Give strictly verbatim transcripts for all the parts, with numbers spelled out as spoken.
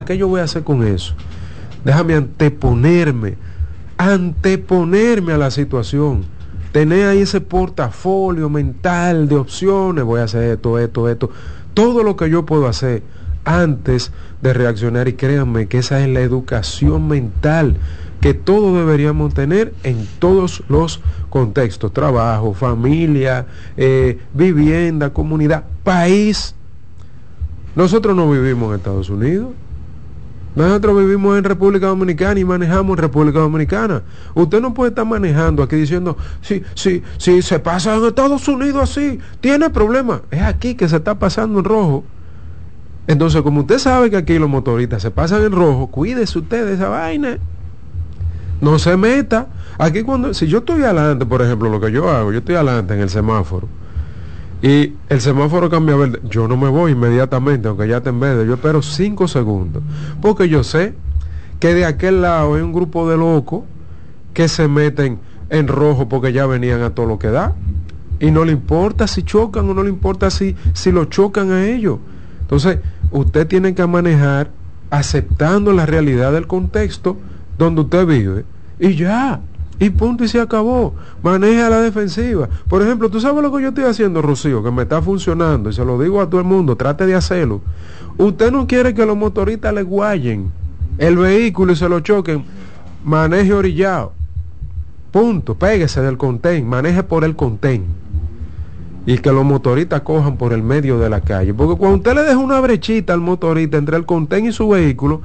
¿qué yo voy a hacer con eso? Déjame anteponerme, anteponerme a la situación, tener ahí ese portafolio mental de opciones, voy a hacer esto, esto, esto, todo lo que yo puedo hacer antes de reaccionar, y créanme que esa es la educación mental que todos deberíamos tener en todos los contextos: trabajo, familia, eh, vivienda, comunidad, país. Nosotros no vivimos en Estados Unidos, nosotros vivimos en República Dominicana y manejamos en República Dominicana. Usted no puede estar manejando aquí diciendo, si, si, si se pasa en Estados Unidos así, tiene problemas. Es aquí que se está pasando en rojo. Entonces, como usted sabe que aquí los motoristas se pasan en rojo, cuídese usted de esa vaina. No se meta. Aquí cuando, si yo estoy adelante, por ejemplo, lo que yo hago, yo estoy adelante en el semáforo y el semáforo cambia a verde, yo no me voy inmediatamente, aunque ya esté en verde, yo espero cinco segundos, porque yo sé que de aquel lado hay un grupo de locos que se meten en rojo porque ya venían a todo lo que da, y no le importa si chocan o no le importa si, si lo chocan a ellos. Entonces, usted tiene que manejar aceptando la realidad del contexto donde usted vive, y ya, y punto, y se acabó. Maneja a la defensiva. Por ejemplo, tú sabes lo que yo estoy haciendo, Rocío, que me está funcionando, y se lo digo a todo el mundo, trate de hacerlo. Usted no quiere que los motoristas le guayen el vehículo y se lo choquen, maneje orillado, punto, péguese del contén, maneje por el contén, y que los motoristas cojan por el medio de la calle, porque cuando usted le deja una brechita al motorista entre el contén y su vehículo,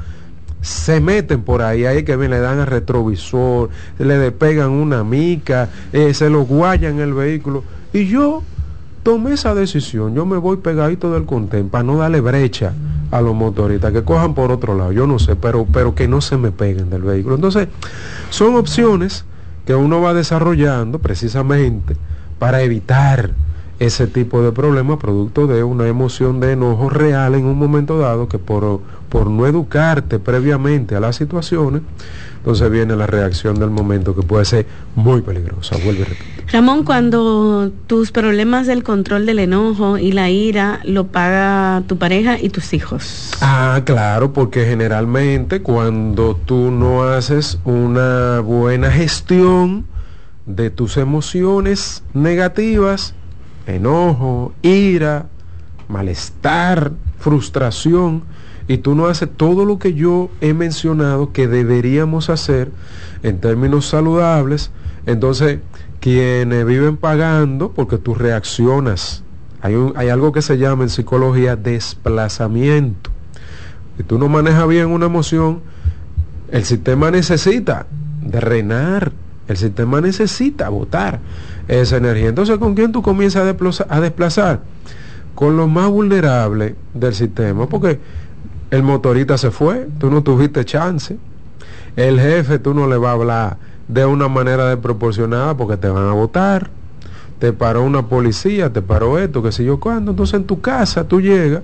se meten por ahí, ahí que bien le dan al retrovisor, le despegan una mica, eh, se lo guayan el vehículo. Y yo tomé esa decisión, yo me voy pegadito del contén para no darle brecha a los motoristas, que cojan por otro lado, yo no sé, pero, pero que no se me peguen del vehículo. Entonces, son opciones que uno va desarrollando precisamente para evitar ese tipo de problemas producto de una emoción de enojo real en un momento dado, que por, por no educarte previamente a las situaciones, entonces viene la reacción del momento, que puede ser muy peligrosa. Vuelve y repite. Ramón, cuando tus problemas del control del enojo y la ira lo paga tu pareja y tus hijos. Ah, claro, porque generalmente cuando tú no haces una buena gestión de tus emociones negativas, enojo, ira, malestar, frustración, y tú no haces todo lo que yo he mencionado que deberíamos hacer en términos saludables, entonces quienes viven pagando, porque tú reaccionas, hay, un, hay algo que se llama en psicología desplazamiento. Si tú no manejas bien una emoción, el sistema necesita drenar, el sistema necesita botar esa energía. Entonces, ¿con quién tú comienzas a desplazar? A desplazar? Con los más vulnerables del sistema, porque el motorista se fue, tú no tuviste chance, el jefe tú no le vas a hablar de una manera desproporcionada porque te van a botar, te paró una policía, te paró esto, qué sé yo cuándo. Entonces en tu casa tú llegas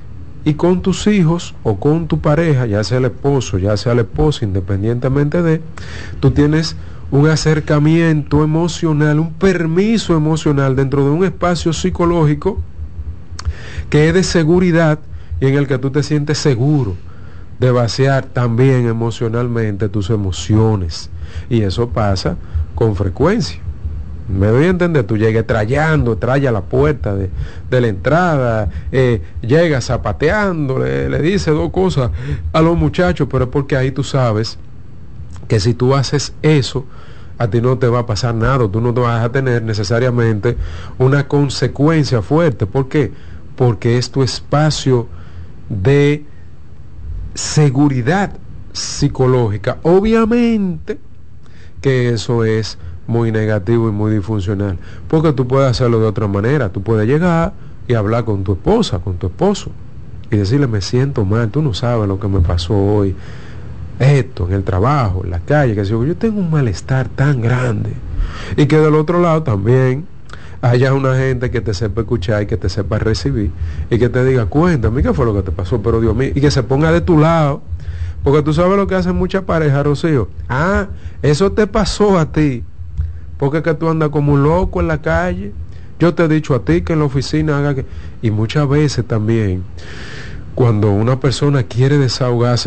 y con tus hijos o con tu pareja, ya sea el esposo, ya sea la esposa, independientemente de, tú tienes un acercamiento emocional, un permiso emocional dentro de un espacio psicológico que es de seguridad y en el que tú te sientes seguro de vaciar también emocionalmente tus emociones. Y eso pasa con frecuencia. Me doy a entender, tú llegas trayando, trae a la puerta de, de la entrada, eh, llegas zapateando, le, le dice dos cosas a los muchachos, pero es porque ahí tú sabes que si tú haces eso, a ti no te va a pasar nada, tú no te vas a tener necesariamente una consecuencia fuerte. ¿Por qué? Porque es tu espacio de seguridad psicológica. Obviamente que eso es muy negativo y muy disfuncional, porque tú puedes hacerlo de otra manera. Tú puedes llegar y hablar con tu esposa, con tu esposo, y decirle, me siento mal, tú no sabes lo que me pasó hoy, esto, en el trabajo, en la calle, que yo tengo un malestar tan grande, y que del otro lado también haya una gente que te sepa escuchar y que te sepa recibir, y que te diga, cuéntame, ¿qué fue lo que te pasó? Pero Dios mío, y que se ponga de tu lado, porque tú sabes lo que hacen muchas parejas, Rocío. Ah, eso te pasó a ti, porque es que tú andas como un loco en la calle, yo te he dicho a ti que en la oficina haga que... Y muchas veces también, cuando una persona quiere desahogarse